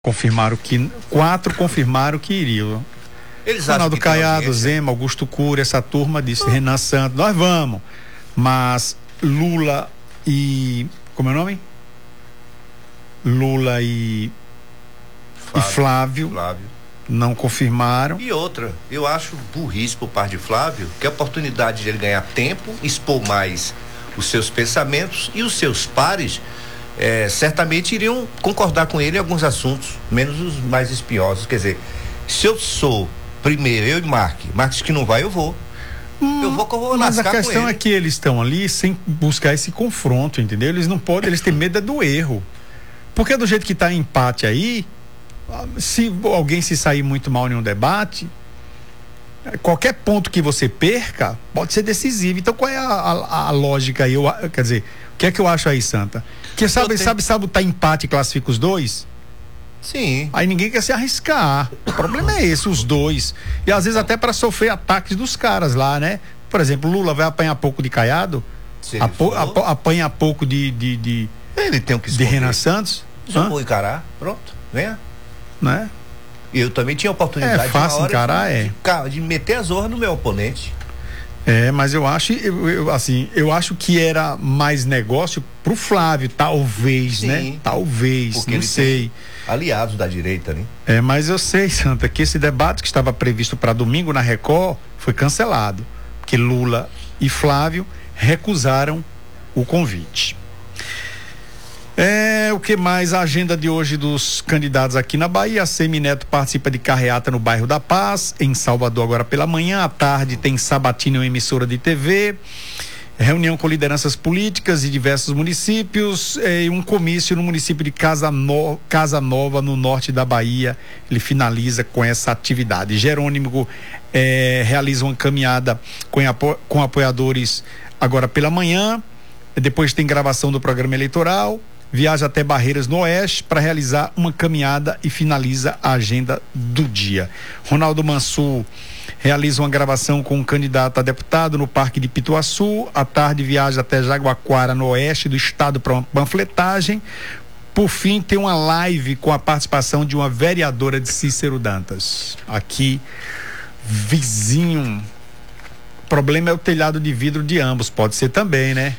Quatro confirmaram que iriam. Eles Ronaldo acham que Caiado, Zema, Augusto Cury, essa turma disse, Renan Santos, nós vamos. Mas Lula e... como é o nome? Lula e Flávio não confirmaram. E outra, eu acho burrice por parte de Flávio, que a oportunidade de ele ganhar tempo, expor mais os seus pensamentos, e os seus pares certamente iriam concordar com ele em alguns assuntos, menos os mais espinhosos. Quer dizer, se eu sou primeiro, eu e Marques que não vai, eu vou. Eu vou mas a lascar questão com ele. é que eles estão ali sem buscar esse confronto, entendeu? Eles não podem, eles têm medo do erro. Porque do jeito que está empate aí, se alguém se sair muito mal em um debate, qualquer ponto que você perca pode ser decisivo. Então qual é a lógica aí? Quer dizer, o que é que eu acho aí, Santa? Que sabe botar empate e classifica os dois? Sim. Aí ninguém quer se arriscar. O problema é esse, os dois. E às vezes até para sofrer ataques dos caras lá, né? Por exemplo, Lula vai apanhar pouco de Caiado, apanha pouco de ele tem o que de Renan Santos. Eu vou encarar, pronto, venha. Né? Eu também tinha a oportunidade fácil encarar, de meter a zorra no meu oponente. Mas eu acho, eu acho que era mais negócio pro Flávio, talvez, sim, né? Talvez, porque não sei. Aliados da direita, né? Mas eu sei, Santa, que esse debate que estava previsto para domingo na Record foi cancelado, porque Lula e Flávio recusaram o convite. O que mais? A agenda de hoje dos candidatos aqui na Bahia. A Semineto participa de carreata no bairro da Paz, em Salvador, agora pela manhã. À tarde tem sabatina em uma emissora de TV, reunião com lideranças políticas de diversos municípios, e um comício no município de Casa Nova, no norte da Bahia. Ele finaliza com essa atividade. Jerônimo realiza uma caminhada com apoiadores agora pela manhã. Depois tem gravação do programa eleitoral, viaja até Barreiras no Oeste para realizar uma caminhada e finaliza a agenda do dia. Ronaldo Mansur realiza uma gravação com um candidato a deputado no Parque de Pituaçu. À tarde viaja até Jaguaquara, no oeste do estado, para uma panfletagem. Por fim, tem uma live com a participação de uma vereadora de Cícero Dantas, aqui vizinho. O problema é o telhado de vidro de ambos, pode ser também, né?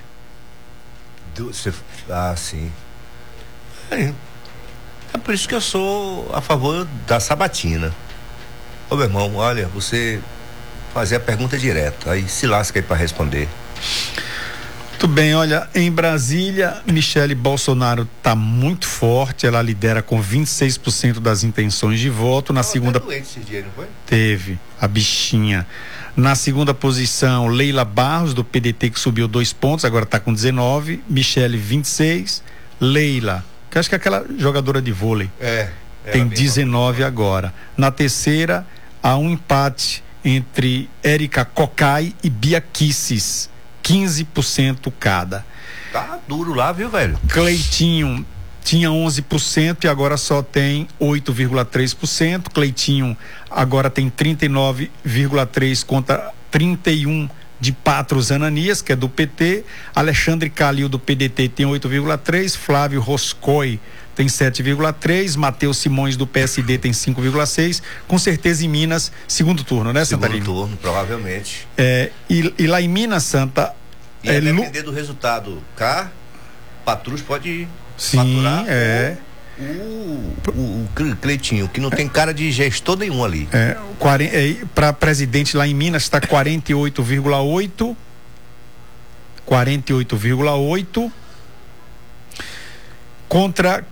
Sim. É por isso que eu sou a favor da sabatina. Ô, meu irmão, olha, você fazer a pergunta direta, aí se lasca aí pra responder. Muito bem, olha, em Brasília, Michele Bolsonaro tá muito forte, ela lidera com 26% das intenções de voto. Na segunda... doente esse dia, não foi? Teve, a bichinha. Na segunda posição, Leila Barros, do PDT, que subiu 2 pontos, agora está com 19. Michele, 26. Leila, que acho que é aquela jogadora de vôlei. Tem 19 agora. Na terceira, há um empate entre Érica Cocai e Bia Kisses, 15% cada. Tá duro lá, viu, velho? Cleitinho tinha 11% e agora só tem 8,3%. Cleitinho agora tem 39,3% contra 31% de Patros Ananias, que é do PT. Alexandre Calil, do PDT, tem 8,3%. Flávio Roscoe tem 7,3%. Matheus Simões, do PSD, tem 5,6%. Com certeza em Minas, segundo turno, né, Santarém? Segundo turno, provavelmente. E lá em Minas, Santa... E depender do resultado cá, Patrus pode... Sim, faturar o Cleitinho, que não tem cara de gestor nenhum ali. Para presidente lá em Minas está 48,8 contra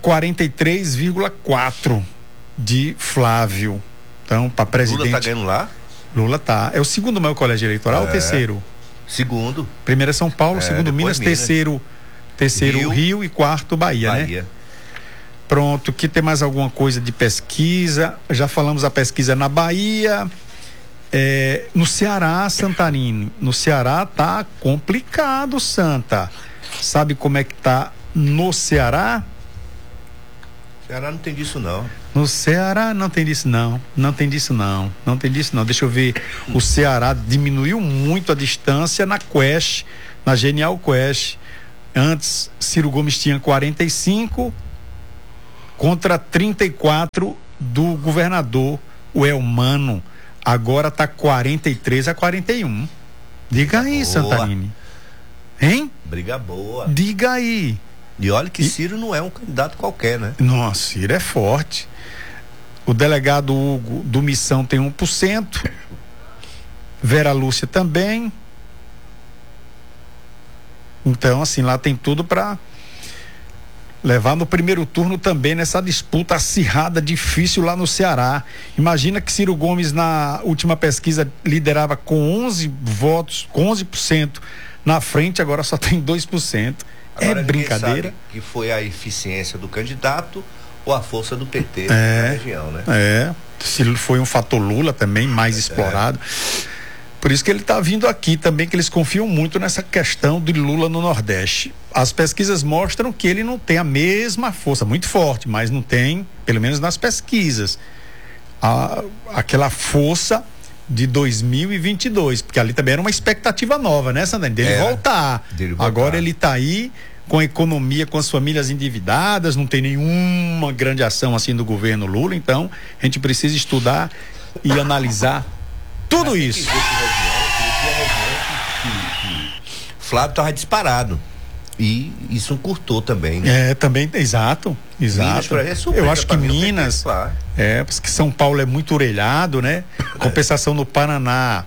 43,4 de Flávio. Então, para presidente. Lula tá ganhando lá? Lula tá. É o segundo maior colégio eleitoral ou terceiro? Segundo. Primeiro é São Paulo, segundo Minas, terceiro Rio e quarto Bahia, né? Pronto, que tem mais alguma coisa de pesquisa? Já falamos a pesquisa na Bahia. No Ceará, Santarino. No Ceará tá complicado, Santa. Sabe como é que tá no Ceará? Ceará não tem disso não. No Ceará não tem disso não. Não tem disso não. Não tem disso não. Deixa eu ver. O Ceará diminuiu muito a distância na Quest, na Genial Quest. Antes, Ciro Gomes tinha 45, contra 34 do governador, o Elmano. Agora tá 43-41. Diga aí, Santarini. Hein? Briga boa. Diga aí. E olha que Ciro não é um candidato qualquer, né? Nossa, Ciro é forte. O delegado Hugo do Missão tem 1%. Vera Lúcia também. Então, assim, lá tem tudo para levar no primeiro turno também nessa disputa acirrada, difícil lá no Ceará. Imagina que Ciro Gomes na última pesquisa liderava com 11 votos, com 11% na frente, agora só tem 2%. Agora, é brincadeira. Sabe que foi a eficiência do candidato ou a força do PT na região, né? Se foi um fator Lula também mais explorado. Por isso que ele está vindo aqui também, que eles confiam muito nessa questão de Lula no Nordeste. As pesquisas mostram que ele não tem a mesma força, muito forte, mas não tem, pelo menos nas pesquisas, aquela força de 2022, porque ali também era uma expectativa nova, né, Sandane? Dele voltar. Agora ele está aí com a economia, com as famílias endividadas, não tem nenhuma grande ação assim do governo Lula, então a gente precisa estudar e analisar tudo isso. Flávio estava disparado. E isso encurtou também, né? Também, exato. Minas, eu acho que Minas, porque São Paulo é muito orelhado, né? Compensação no Paraná,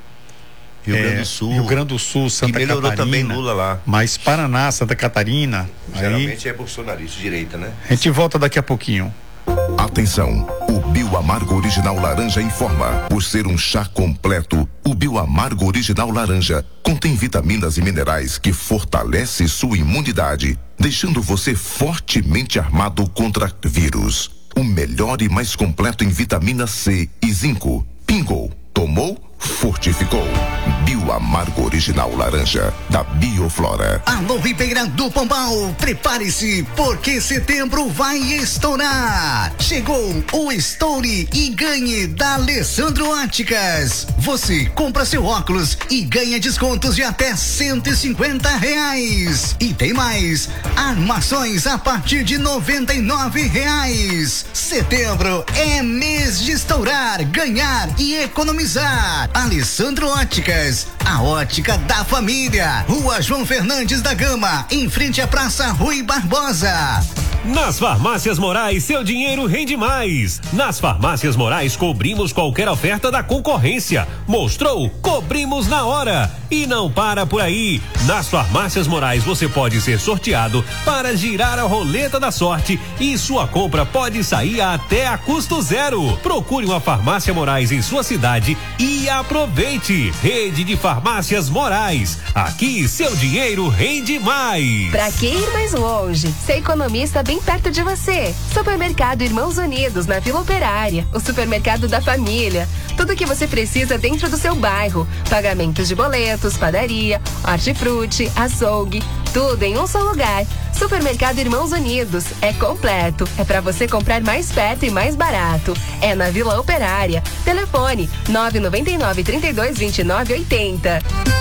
Rio Grande do Sul, Santa Catarina. Que melhorou também Lula lá. Mas Paraná, Santa Catarina. Geralmente é bolsonarista, direita, né? A gente volta daqui a pouquinho. Atenção, o Bioamargo Original Laranja informa. Por ser um chá completo, o Bioamargo Original Laranja contém vitaminas e minerais que fortalecem sua imunidade, deixando você fortemente armado contra vírus. O melhor e mais completo em vitamina C e zinco. Pingou, tomou, fortificou. Bioamargo Original Laranja, da Bioflora. Alô, Ribeira do Pombal, prepare-se, porque setembro vai estourar. Chegou o Estoure e Ganhe da Alessandro Óticas. Você compra seu óculos e ganha descontos de até R$150. E tem mais, armações a partir de R$99. Setembro é mês de estourar, ganhar e economizar. Alessandro Óticas, a ótica da família. Rua João Fernandes da Gama, em frente à Praça Rui Barbosa. Nas Farmácias Morais, seu dinheiro rende mais. Nas Farmácias Morais, cobrimos qualquer oferta da concorrência. Mostrou? Cobrimos na hora. E não para por aí. Nas Farmácias Morais, você pode ser sorteado para girar a roleta da sorte e sua compra pode sair até a custo zero. Procure uma Farmácia Morais em sua cidade e aproveite. Rede de Farmácias Morais. Aqui, seu dinheiro rende mais. Pra que ir mais longe? Ser economista bem perto de você. Supermercado Irmãos Unidos, na Vila Operária. O supermercado da família. Tudo que você precisa dentro do seu bairro. Pagamentos de boletos, padaria, hortifruti, açougue. Tudo em um só lugar. Supermercado Irmãos Unidos. É completo. É pra você comprar mais perto e mais barato. É na Vila Operária. Telefone 999 32 29 80.